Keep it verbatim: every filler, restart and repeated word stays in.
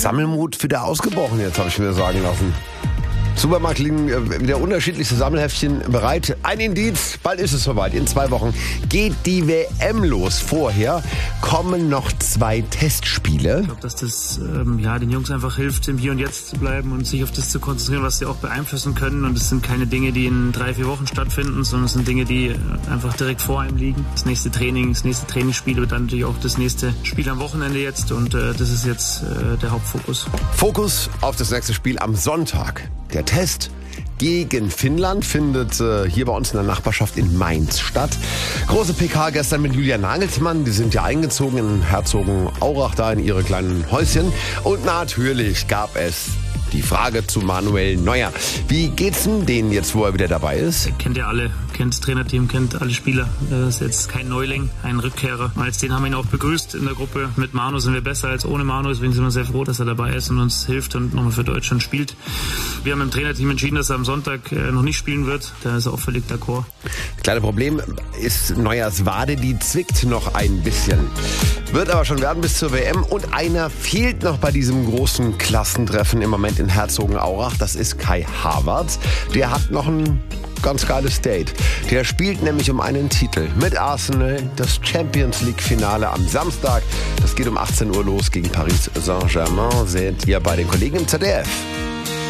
Sammelmut wieder ausgebrochen jetzt, habe ich mir sagen lassen. Supermarkt liegen äh, wieder unterschiedlichste Sammelheftchen bereit. Ein Indiz, bald ist es soweit. In zwei Wochen geht die W M los. Vorher kommen noch zwei Testspiele. Ich glaube, dass das ähm, ja, den Jungs einfach hilft, im Hier und Jetzt zu bleiben und sich auf das zu konzentrieren, was sie auch beeinflussen können. Und es sind keine Dinge, die in drei, vier Wochen stattfinden, sondern es sind Dinge, die einfach direkt vor einem liegen. Das nächste Training, das nächste Trainingsspiel wird dann natürlich auch das nächste Spiel am Wochenende jetzt. Und äh, das ist jetzt äh, der Hauptfokus. Fokus auf das nächste Spiel am Sonntag. Der Test gegen Finnland findet äh, hier bei uns in der Nachbarschaft in Mainz statt. Große P K gestern mit Julian Nagelsmann. Die sind ja eingezogen in Herzogenaurach, da in ihre kleinen Häuschen. Und natürlich gab es die Frage zu Manuel Neuer. Wie geht's denn denen jetzt, wo er wieder dabei ist? Kennt ihr alle, kennt das Trainerteam, kennt alle Spieler. Er ist jetzt kein Neuling, ein Rückkehrer. Als den haben wir ihn auch begrüßt in der Gruppe. Mit Manu sind wir besser als ohne Manu, deswegen sind wir sehr froh, dass er dabei ist und uns hilft und nochmal für Deutschland spielt. Wir haben im Trainerteam entschieden, dass er am Sonntag noch nicht spielen wird. Da ist er auch völlig d'accord. Das kleine Problem ist Neuers Wade, die zwickt noch ein bisschen. Wird aber schon werden bis zur W M. Und einer fehlt noch bei diesem großen Klassentreffen im Moment in Herzogenaurach. Das ist Kai Havertz. Der hat noch ein ganz geiles Date. Der spielt nämlich um einen Titel mit Arsenal, das Champions League Finale am Samstag. Das geht um achtzehn Uhr los gegen Paris Saint-Germain. Seht ihr bei den Kollegen im Z D F.